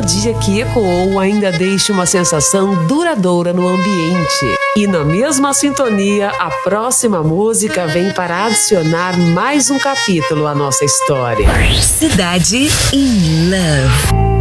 melodia que ecoou ainda deixa uma sensação duradoura no ambiente. E na mesma sintonia, a próxima música vem para adicionar mais um capítulo à nossa história. Cidade in Love.